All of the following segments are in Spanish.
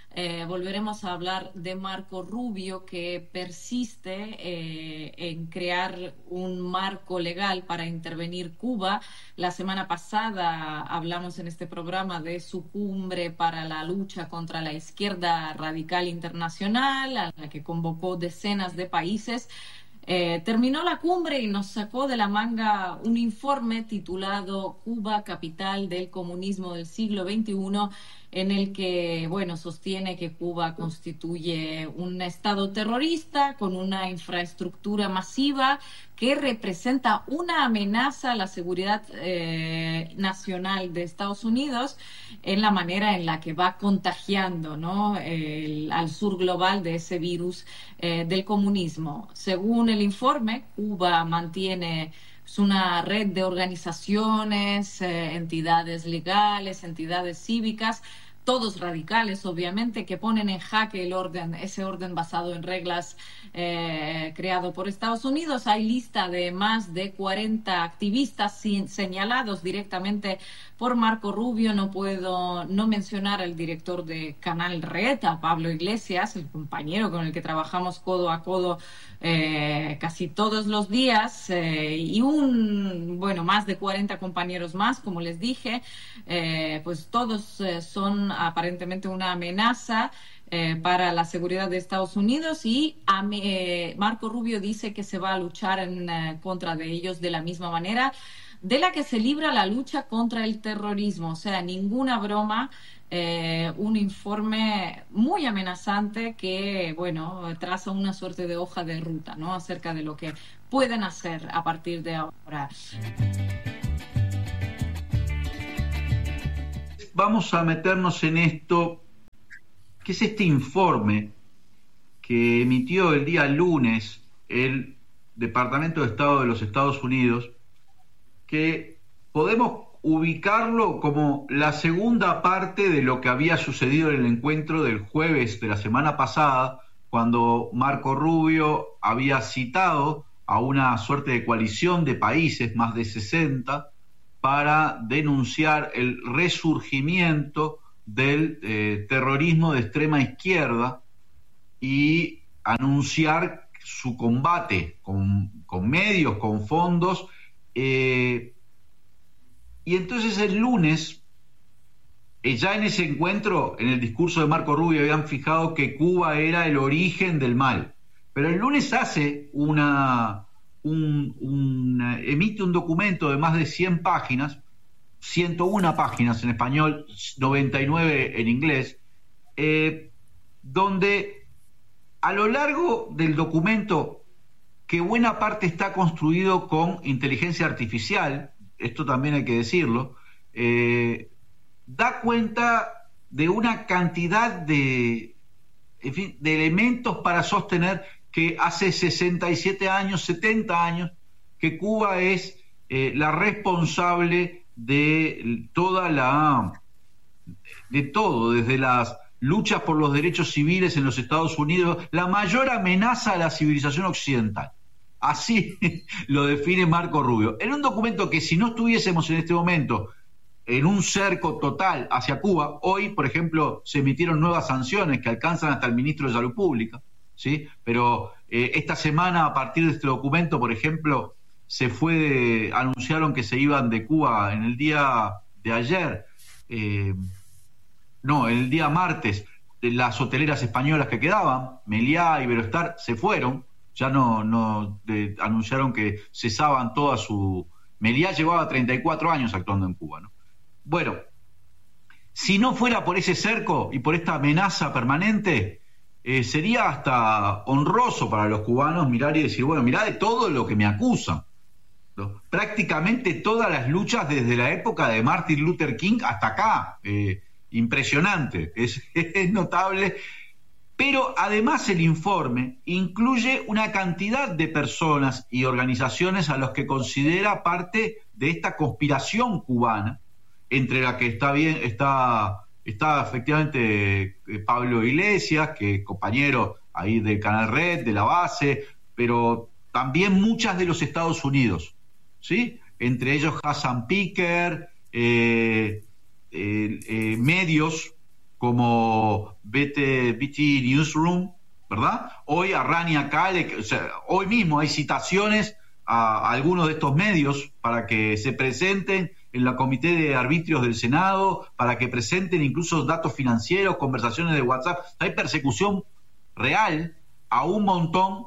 volveremos a hablar de Marco Rubio, que persiste en crear un marco legal para intervenir Cuba. La semana pasada hablamos en este programa de su cumbre para la lucha contra la izquierda radical internacional, a la que convocó decenas de países. Terminó la cumbre y nos sacó de la manga un informe titulado Cuba, capital del comunismo del siglo XXI, en el que, bueno, sostiene que Cuba constituye un estado terrorista con una infraestructura masiva que representa una amenaza a la seguridad nacional de Estados Unidos en la manera en la que va contagiando, ¿no?, al sur global de ese virus del comunismo. Según el informe, Cuba mantiene una red de organizaciones, entidades legales, entidades cívicas, todos radicales, obviamente, que ponen en jaque ese orden basado en reglas creado por Estados Unidos. Hay lista de más de 40 activistas señalados directamente por Marco Rubio. No puedo no mencionar al director de Canal Red, a Pablo Iglesias, el compañero con el que trabajamos codo a codo casi todos los días, y más de 40 compañeros más, como les dije, pues todos son aparentemente una amenaza para la seguridad de Estados Unidos, y Marco Rubio dice que se va a luchar en contra de ellos de la misma manera de la que se libra la lucha contra el terrorismo. O sea, ninguna broma. Un informe muy amenazante que, bueno, traza una suerte de hoja de ruta, ¿no?, acerca de lo que pueden hacer a partir de ahora. Vamos a meternos en esto, que es este informe que emitió el día lunes el Departamento de Estado de los Estados Unidos, que podemos ubicarlo como la segunda parte de lo que había sucedido en el encuentro del jueves de la semana pasada, cuando Marco Rubio había citado a una suerte de coalición de países, más de 60, para denunciar el resurgimiento del terrorismo de extrema izquierda y anunciar su combate con medios, con fondos. Y entonces el lunes, ya en ese encuentro, en el discurso de Marco Rubio, habían fijado que Cuba era el origen del mal. Pero el lunes hace emite un documento de más de 100 páginas, 101 páginas en español, 99 en inglés, donde a lo largo del documento, que buena parte está construido con inteligencia artificial, esto también hay que decirlo, da cuenta de una cantidad de elementos para sostener que hace 67 años, 70 años, que Cuba es la responsable de todo, desde las luchas por los derechos civiles en los Estados Unidos, la mayor amenaza a la civilización occidental. Así lo define Marco Rubio. En un documento que, si no estuviésemos en este momento en un cerco total hacia Cuba, hoy, por ejemplo, se emitieron nuevas sanciones que alcanzan hasta el ministro de Salud Pública, ¿sí? Pero esta semana, a partir de este documento, por ejemplo, anunciaron que se iban de Cuba en el día de ayer, el día martes, las hoteleras españolas que quedaban, Meliá, Iberostar, se fueron. Ya anunciaron que cesaban toda su... Meliá llevaba 34 años actuando en Cuba, ¿no? Bueno, si no fuera por ese cerco y por esta amenaza permanente, sería hasta honroso para los cubanos mirar y decir, bueno, mirá de todo lo que me acusan, ¿no? Prácticamente todas las luchas desde la época de Martin Luther King hasta acá, impresionante, es notable. Pero además el informe incluye una cantidad de personas y organizaciones a los que considera parte de esta conspiración cubana, entre la que está efectivamente Pablo Iglesias, que es compañero ahí del Canal Red, de la base, pero también muchas de los Estados Unidos, ¿sí? Entre ellos Hassan Piker, medios como BT Newsroom, ¿verdad? Hoy a Rania Kale, o sea, hoy mismo hay citaciones a algunos de estos medios para que se presenten en la Comité de Arbitrios del Senado, para que presenten incluso datos financieros, conversaciones de WhatsApp. Hay persecución real a un montón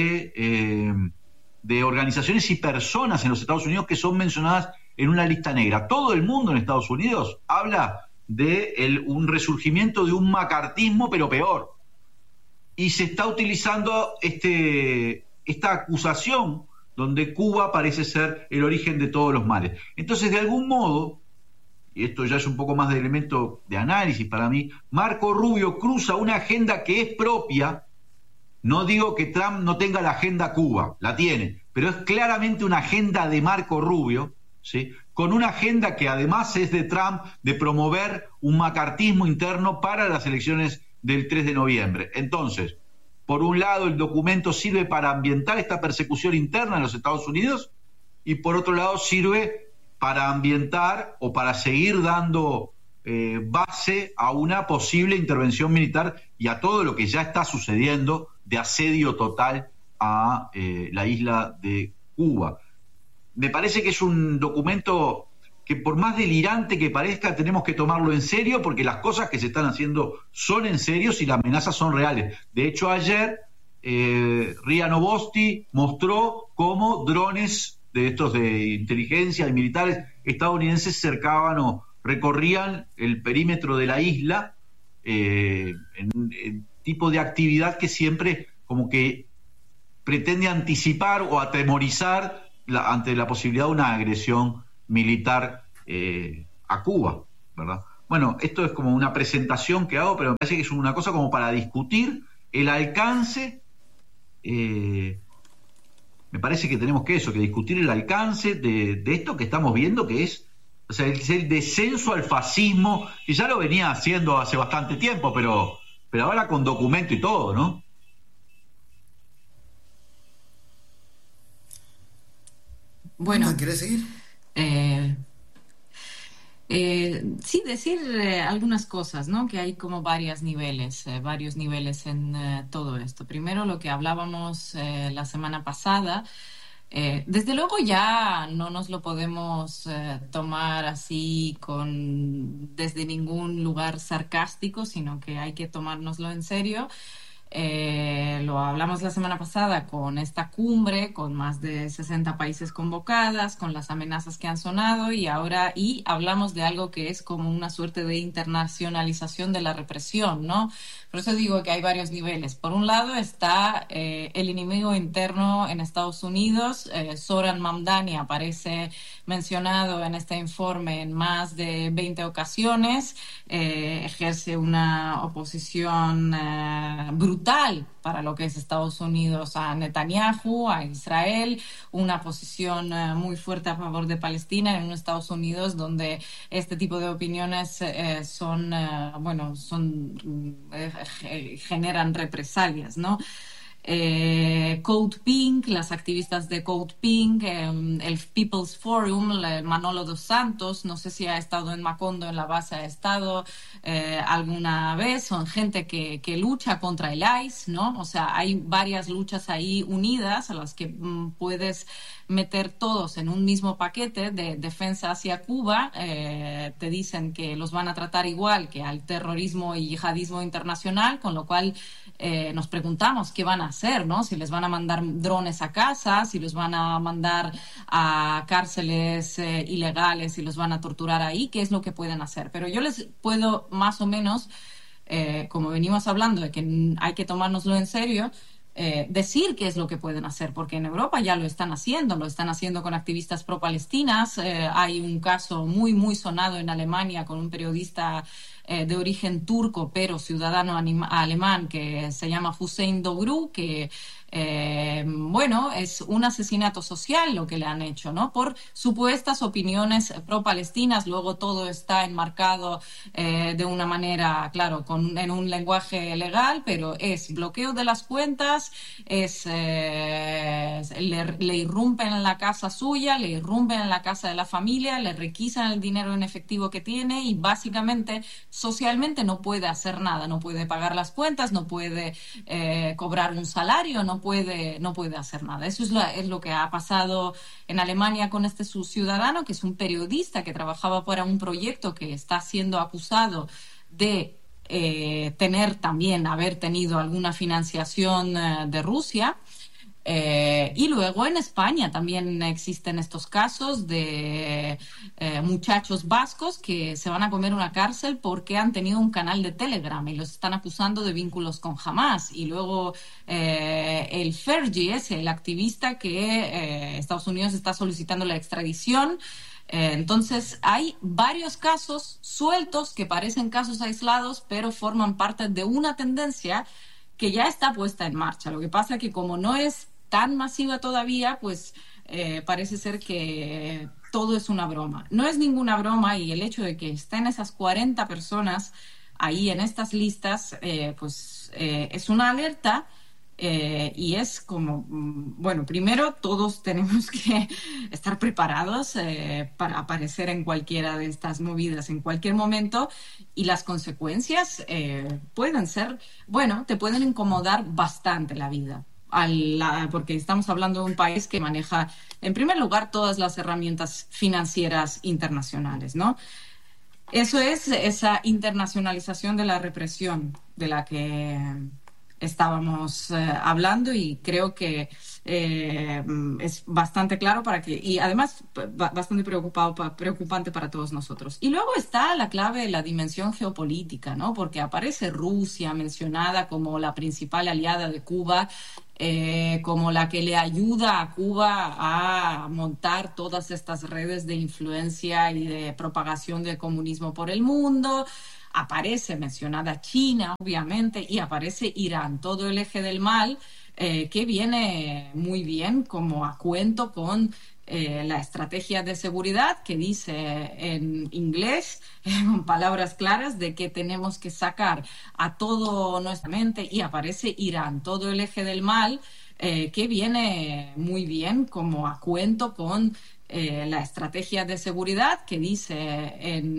de organizaciones y personas en los Estados Unidos que son mencionadas en una lista negra. Todo el mundo en Estados Unidos habla de un resurgimiento de un macartismo, pero peor. Y se está utilizando esta acusación donde Cuba parece ser el origen de todos los males. Entonces, de algún modo, y esto ya es un poco más de elemento de análisis para mí, Marco Rubio cruza una agenda que es propia. No digo que Trump no tenga la agenda Cuba, la tiene, pero es claramente una agenda de Marco Rubio, ¿sí? Con una agenda que además es de Trump de promover un macartismo interno para las elecciones del 3 de noviembre. Entonces, por un lado, el documento sirve para ambientar esta persecución interna en los Estados Unidos y por otro lado sirve para ambientar o para seguir dando base a una posible intervención militar y a todo lo que ya está sucediendo de asedio total a la isla de Cuba. Me parece que es un documento que por más delirante que parezca tenemos que tomarlo en serio porque las cosas que se están haciendo son en serio y las amenazas son reales. De hecho, ayer RIA Novosti mostró cómo drones de estos de inteligencia y militares estadounidenses cercaban o recorrían el perímetro de la isla en tipo de actividad que siempre como que pretende anticipar o atemorizar ante la posibilidad de una agresión militar a Cuba, ¿verdad? Bueno, esto es como una presentación que hago, pero me parece que es una cosa como para discutir el alcance. Me parece que tenemos que discutir el alcance de esto que estamos viendo, que es, o sea, el descenso al fascismo, que ya lo venía haciendo hace bastante tiempo, pero ahora con documento y todo, ¿no? Bueno, ¿quieres seguir? Sí, decir algunas cosas, ¿no? Que hay como varios niveles en todo esto. Primero, lo que hablábamos la semana pasada. Desde luego ya no nos lo podemos tomar así desde ningún lugar sarcástico, sino que hay que tomárnoslo en serio. Lo hablamos la semana pasada con esta cumbre, con más de 60 países convocadas, con las amenazas que han sonado y hablamos de algo que es como una suerte de internacionalización de la represión, ¿no? Por eso digo que hay varios niveles. Por un lado está el enemigo interno en Estados Unidos. Zoran Mamdani aparece mencionado en este informe en más de 20 ocasiones. Ejerce una oposición brutal para lo que es Estados Unidos a Netanyahu, a Israel, una posición muy fuerte a favor de Palestina en un Estados Unidos donde este tipo de opiniones generan represalias, ¿no? Code Pink, las activistas de Code Pink, el People's Forum, Manolo dos Santos, no sé si ha estado en Macondo, en la base ha estado alguna vez, son gente que lucha contra el ICE, ¿no? O sea, hay varias luchas ahí unidas a las que puedes meter todos en un mismo paquete de defensa hacia Cuba. Te dicen que los van a tratar igual que al terrorismo y yihadismo internacional, con lo cual nos preguntamos qué van a hacer, ¿no? Si les van a mandar drones a casa, si los van a mandar a cárceles ilegales, si los van a torturar ahí, qué es lo que pueden hacer. Pero yo les puedo más o menos, como venimos hablando de que hay que tomárnoslo en serio, decir qué es lo que pueden hacer, porque en Europa ya lo están haciendo con activistas pro-palestinas. Hay un caso muy sonado en Alemania con un periodista de origen turco, pero ciudadano alemán, que se llama Hüseyin Doğru, que es un asesinato social lo que le han hecho, ¿no? Por supuestas opiniones pro-palestinas. Luego todo está enmarcado de una manera, claro, en un lenguaje legal, pero es bloqueo de las cuentas, le irrumpen en la casa suya, le irrumpen en la casa de la familia, le requisan el dinero en efectivo que tiene y básicamente socialmente no puede hacer nada, no puede pagar las cuentas, no puede cobrar un salario, no puede hacer nada. Eso es lo que ha pasado en Alemania con este su ciudadano, que es un periodista que trabajaba para un proyecto que está siendo acusado de haber tenido alguna financiación de Rusia. Y luego en España también existen estos casos de muchachos vascos que se van a comer una cárcel porque han tenido un canal de Telegram y los están acusando de vínculos con Hamas. Y luego el Fergie, el activista que Estados Unidos está solicitando la extradición. Entonces hay varios casos sueltos que parecen casos aislados, pero forman parte de una tendencia que ya está puesta en marcha. Lo que pasa es que como no es tan masiva todavía, pues parece ser que todo es una broma. No es ninguna broma, y el hecho de que estén esas 40 personas ahí en estas listas, es una alerta. Y es como, bueno, primero todos tenemos que estar preparados para aparecer en cualquiera de estas movidas en cualquier momento, y las consecuencias pueden ser, bueno, te pueden incomodar bastante la vida. Porque estamos hablando de un país que maneja, en primer lugar, todas las herramientas financieras internacionales, ¿no? Eso es esa internacionalización de la represión de la que estábamos hablando, y creo que es bastante claro y además bastante preocupante para todos nosotros. Y luego está la clave, la dimensión geopolítica, ¿no? Porque aparece Rusia mencionada como la principal aliada de Cuba, como la que le ayuda a Cuba a montar todas estas redes de influencia y de propagación del comunismo por el mundo. Aparece mencionada China, obviamente, y aparece Irán, todo el eje del mal, que viene muy bien como a cuento con la estrategia de seguridad, que dice en inglés, con palabras claras, de que tenemos que sacar a todo nuestra mente, y aparece Irán, todo el eje del mal, que viene muy bien como a cuento con la estrategia de seguridad, que dice en